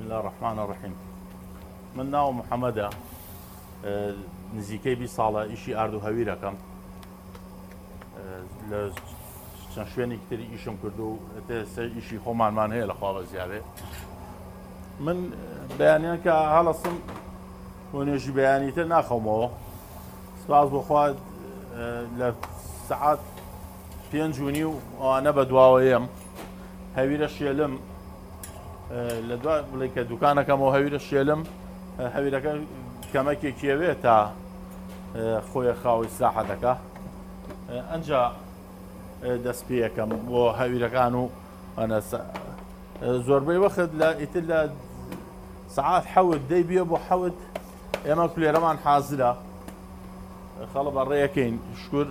الله الرحمن الرحیم. من ناو محەممەدە، نزیکەی 20 ساڵە ئیشی ئارد و هەویرەکەم. لە چەند شوێنێکی تری ئیشم کردو و ئیشی خۆمانمان هەیە لە خوا بەزیاوێ. من بەیانیان کە هەڵەسم بۆ نوێژی بەیانیتر ناخەومەوە. سپاس بۆخوا لە سەعات 5:30 و ئەوانە بە دواوەیەم هەویرە شێلم لە دوای بڵێ کە دوکانەکەمەوە هەویرە شێلم، هەویرەکە کەمەکێکیەوێت تا خۆی خاوی ساحەتەکە، ئەنجا دەست پێیەکەم بۆ هەویرەکان و زۆربەی وەخت لە ئیتر لە سەعات 7 دەی بێ بۆ 7 ئێمە کولێرەمان حازرە، خەڵە بەڕێیەکەین شکر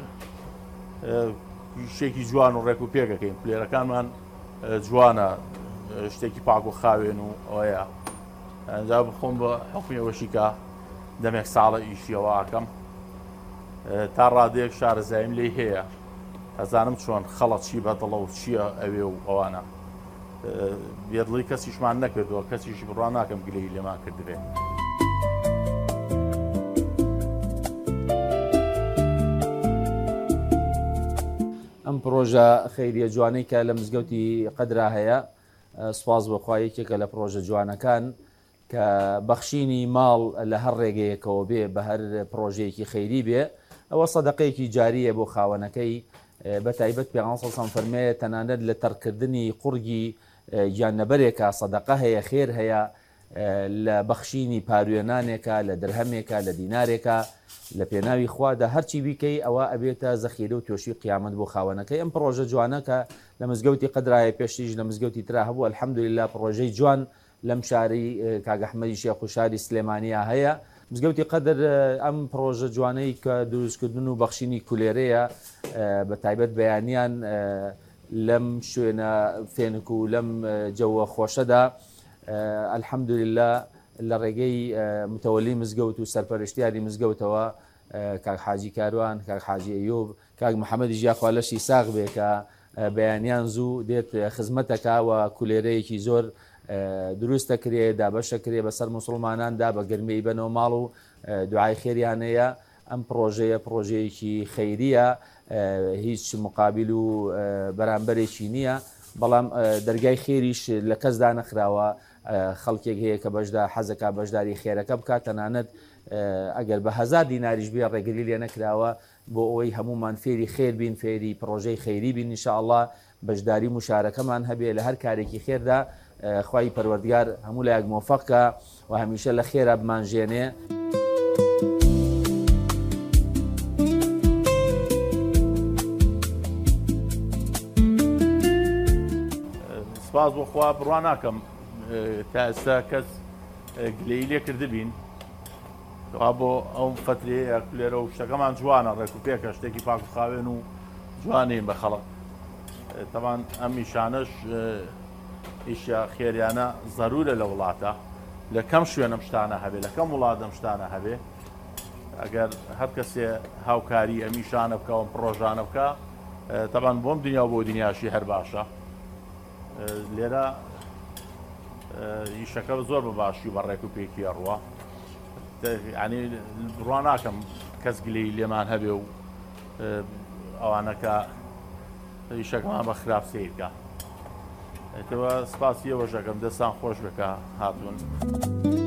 شتێکی جوان و ڕێک و پێکەکەین، کولێرەکانمان جوانە، شتێکی پاک و خاوێن و ئەوەیە. ئەنجا بخۆم بە حکومیەوەشی کە دەمێک ساڵە ئیشیەوە ئاکەم تا ڕادەیەک شارەزاییم لێی هەیە، ئەزانم چۆن خەڵەت چی بەدڵە و چییە ئەوێ و ئەوانە. بێدڵی کەسیشمان نەکردووە، کەسیش بڕوا ناکەم گلەی لێمان کردبێ. ئەم پرۆژە خەیریە جوانەی کە لە مزگەوتی قەدرا هەیە، سوپاس بەخوا یەکێکە لە پرۆژە جوانەکان کە بەخشینی ماڵ لە هەر ڕێگەیەکەوە بێ بە هەر پرۆژەیەکی خەیری بێ، ئەوە سەدەقەیەکی جاریە بۆ خاوەنەکەی. بە تایبەت پێغەمبەر صلی الله علیه و سلم فەرمێ تەنانەت لە تەرکردنی قورگی گیانلەبەرێکە سەدەقە هەیە، خێر هەیە، لە بەخشینی پاروێنانێکە، لە درهەمێکە، لە دینارێکە، لە پێناوی خوادا هەرچی بیکەی ئەوە ئەبێتە زەخیرە و تۆشی قیامەت بۆ خاوەنەکەی. ئەم پرۆژە جوانەکە لە مزگەوتی قەدرایە، پێشتریش لە مزگەوتی ترا هەبوو. ئەلحەمدولیلا پرۆژەی جوان لەم شاری کاک ئەحمەدی شێخ و شاری سلێمانیا هەیە. مزگەوتی قەدر ئەم پرۆژە جوانەی کە دروستکردن و بەخشینی کولێرەیە بە تایبەت بەیانیان لەم شوێنە فێنک و لەم جەوە خۆشەدا ئەلحەمدولیلا لە ڕێگەی متەوەلی مزگەوت و سەرپەرشتیاری مزگەوتەوە کاک حاجی کاروان، کاک حاجی ئەیوب، کاک محەممەدی ژیاخوا لەشی ساغ بێ کە بەیانیان زوو دێت خزمەتەکە و کولێرەیەکی زۆر دروستە کرێ، دابەشە کرێ بەسەر موسڵماناندا بە گەرمەی بنەوە ماڵ و دوعای خێریانەیە. ئەم پرۆژەیە پرۆژەیەکی خەیریە، هیچ مقابل و بەرامبەرێکی نییە، بەڵام دەرگای خێریش لە کەسدا نەخراوە. خەڵکێک هەیە کە بەشدا حەزەکە بەشداری خێرەکە بکات، تەنانەت ئەگەر بە 1000 دیناریش بێ ڕێگری لێ نەکراوە بۆ ئەوەی هەمومان فێری خێر بین، فێری پرۆژەی خەیری بین، ئینشاءالله بەشداری مشارەکەمان هەبێ لە هەر کارێکی خێردا. خوای پەروەردگار هەموو لایەک مۆفەقکە و هەمیشە لە خێرا بمانژێنێ. سپاس بۆخوا بڕوا ناکەم تا ئێستا کەس گلەیی لێ کردبین، بۆ ئەو فترێ کولێرە و شتەکەمان جوانە، ڕێک و پێکە شتێکی پاک و خاوێن و جوانین بە خەڵک. تەمان ئەم ئیشانەش ئیشە خێریانە زەرورە لە وڵاتە، لە کەم شوێنەم شتانە هەبێ، لە کەم وڵاتەم شتانە هەبێ. ئەگەر هەر کەسێ هاوکاری ئەمیشانە بکە و پرۆژانە بکە، تەمان بۆم دنیا و بۆ دنیاشی هەر باشە. لێرە ئیشەکە زۆر بە باشی و بە ڕێک و پێکی ئەڕوە، ینی بڕوا ناکەم کەس گلەی لێمان هەبێ و ئەوانەکە ئیشەکەمان بە خراپ سیرکە. سپاسی ئەوەشەکەم، دەستان خۆش بکە هاتوون.